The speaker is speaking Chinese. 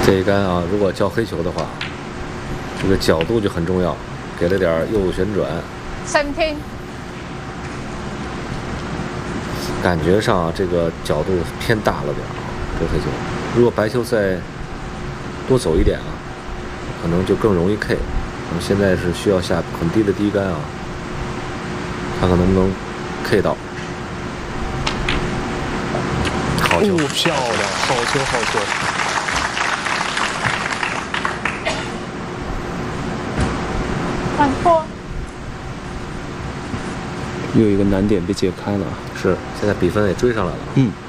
这一杆啊，如果叫黑球的话，这个角度就很重要，给了点右旋转。 升天。 感觉上啊，这个角度偏大了点啊，这个黑球。如果白球再多走一点啊，可能就更容易 K。我们现在是需要下很低的低杆啊，看看能不能 K 到。好球， 漂亮，好球，好球。 反坡。 又一个难点被解开了。 是，现在比分也追上来了。 嗯。